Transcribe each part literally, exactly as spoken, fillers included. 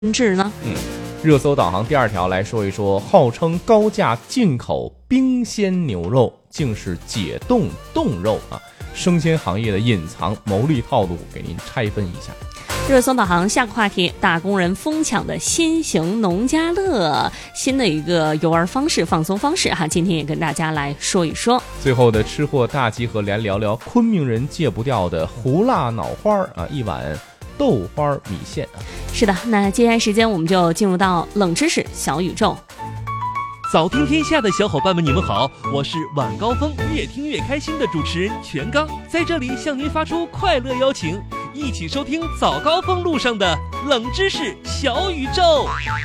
制呢？ 嗯，热搜导航第二条来说一说，号称高价进口冰鲜牛肉，竟是解冻冻肉啊！生鲜行业的隐藏牟利套路，给您拆分一下。 热搜导航下个话题，打工人疯抢的新型农家乐，新的一个游玩方式、放松方式哈，今天也跟大家来说一说。 最后的吃货大集合，来聊聊昆明人戒不掉的胡辣脑花啊，一碗豆花米线啊。 是的，那接下来时间我们就进入到冷知识小宇宙。 早听天下的小伙伴们，你们好，我是晚高峰越听越开心的主持人全刚，在这里向您发出快乐邀请，一起收听早高峰路上的冷知识小宇宙。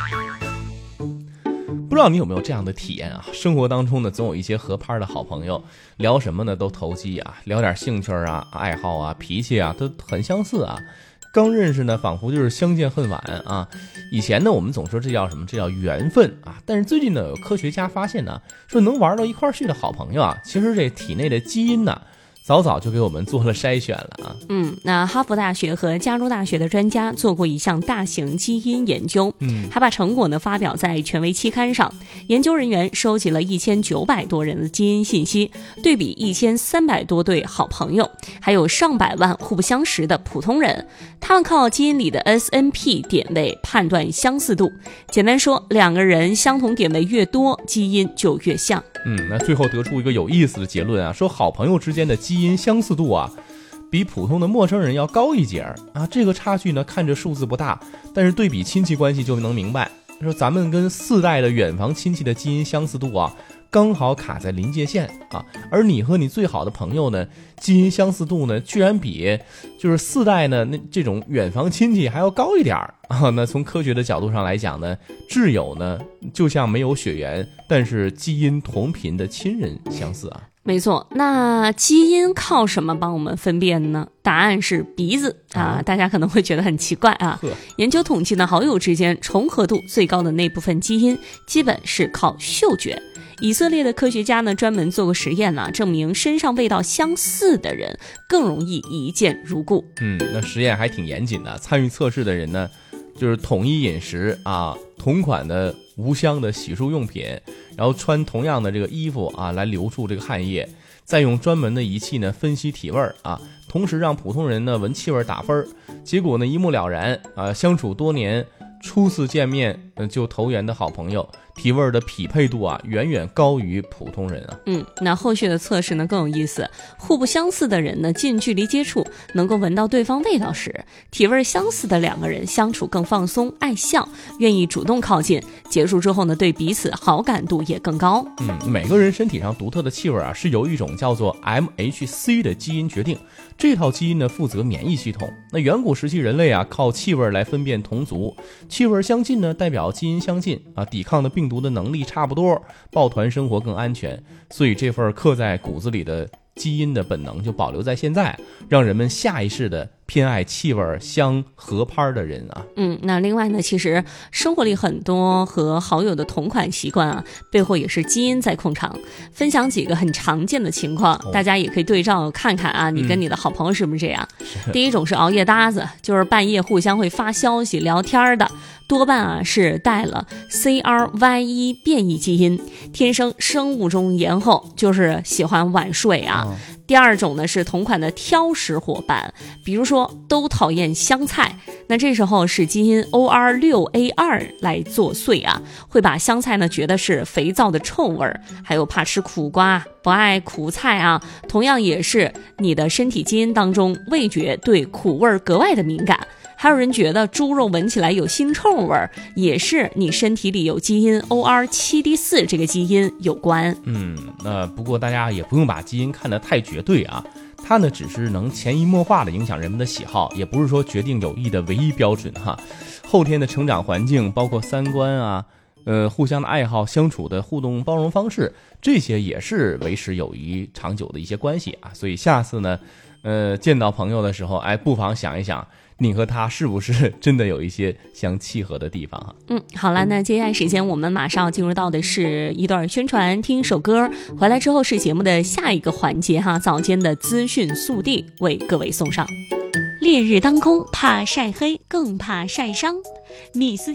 不知道你有没有这样的体验啊？生活当中呢，总有一些合拍的好朋友，聊什么呢都投机啊，聊点兴趣啊、爱好啊、脾气啊，都很相似啊。刚认识呢，仿佛就是相见恨晚啊。以前呢，我们总说这叫什么？这叫缘分啊。但是最近呢，有科学家发现呢，说能玩到一块去的好朋友啊，其实这体内的基因呢，早早就给我们做了筛选了啊。 嗯，那哈佛大学和加州大学的专家做过一项大型基因研究，嗯，还把成果呢发表在权威期刊上。研究人员收集了一千九百多人的基因信息，对比一千三百多对好朋友，还有上百万互不相识的普通人，他们靠基因里的 S N P 点位判断相似度。简单说，两个人相同点位越多，基因就越像。 嗯，那最后得出一个有意思的结论啊，说好朋友之间的基因相似度啊，比普通的陌生人要高一截啊。这个差距呢，看着数字不大，但是对比亲戚关系就能明白。说咱们跟四代的远房亲戚的基因相似度啊，刚好卡在临界线啊，而你和你最好的朋友呢，基因相似度呢，居然比就是四代呢那这种远房亲戚还要高一点啊。那从科学的角度上来讲呢，挚友呢就像没有血缘，但是基因同频的亲人相似啊。 没错，那基因靠什么帮我们分辨呢？答案是鼻子啊！大家可能会觉得很奇怪啊。研究统计呢，好友之间重合度最高的那部分基因，基本是靠嗅觉。以色列的科学家呢，专门做过实验呢、啊，证明身上味道相似的人更容易一见如故。 嗯，那实验还挺严谨的。参与测试的人呢，就是统一饮食啊，同款的无香的洗漱用品，然后穿同样的这个衣服啊，来留住这个汗液，再用专门的仪器呢分析体味啊，同时让普通人呢闻气味打分，结果呢一目了然啊，相处多年，初次见面就投缘的好朋友，体味的匹配度啊，远远高于普通人啊。 嗯，那后续的测试呢更有意思，互不相似的人呢，近距离接触能够闻到对方味道时，体味相似的两个人相处更放松，爱笑，愿意主动靠近，结束之后呢，对彼此好感度也更高。 嗯，每个人身体上独特的气味啊，是由一种叫做 M H C 的基因决定。这套基因呢负责免疫系统。那远古时期人类啊，靠气味来分辨同族，气味相近呢，代表基因相近啊，抵抗的病毒的能力差不多，抱团生活更安全。所以这份刻在骨子里的基因的本能就保留在现在，让人们下意识的偏爱气味相合拍的人啊。 嗯，那另外呢，其实生活里很多和好友的同款习惯啊，背后也是基因在控场。分享几个很常见的情况，哦、大家也可以对照看看啊，你跟你的好朋友是不是这样？嗯、第一种是熬夜搭子，就是半夜互相会发消息聊天的，多半啊是带了 C R Y 一 变异基因，天生生物钟延后，就是喜欢晚睡啊。哦，第二种呢是同款的挑食伙伴，比如说都讨厌香菜，那这时候是基因 O R 六 A 二 来作祟啊，会把香菜呢觉得是肥皂的臭味儿，还有怕吃苦瓜，不爱苦菜啊，同样也是你的身体基因当中味觉对苦味格外的敏感。还有人觉得猪肉闻起来有腥臭味，也是你身体里有基因 O R 七 D 四 这个基因有关。 嗯，那不过大家也不用把基因看得太绝对啊，它呢只是能潜移默化的影响人们的喜好，也不是说决定友谊的唯一标准哈。后天的成长环境，包括三观啊，呃，互相的爱好、相处的互动包容方式，这些也是维持友谊长久的一些关系啊。所以下次呢，呃，见到朋友的时候，哎，不妨想一想，你和他是不是真的有一些相契合的地方哈？ 嗯，好了，那接下来时间我们马上要进入到的是一段宣传，听一首歌，回来之后是节目的下一个环节哈，早间的资讯速递为各位送上。 烈日当空，怕晒黑，更怕晒伤。米斯